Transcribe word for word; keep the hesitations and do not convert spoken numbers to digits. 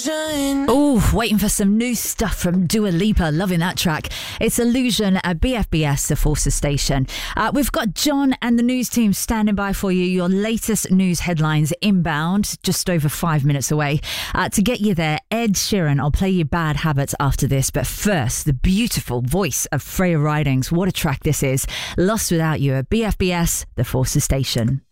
Oh, waiting for some new stuff from Dua Lipa. Loving that track. It's Illusion at B F B S, the Forces Station. Uh, we've got John and the news team standing by for you. Your latest news headlines inbound, just over five minutes away. Uh, to get you there, Ed Sheeran. I'll play you Bad Habits after this. But first, the beautiful voice of Freya Ridings. What a track this is. Lost Without You at B F B S, the Forces Station.